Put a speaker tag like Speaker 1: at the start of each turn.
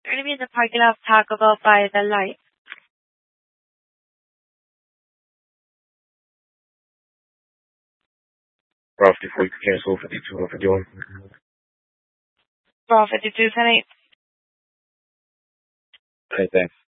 Speaker 1: We're going to be in the parking lot of Taco Bell by the light.
Speaker 2: Ralph, before you cancel 52 and 51.
Speaker 1: Bro, 52 tonight.
Speaker 2: Okay, thanks.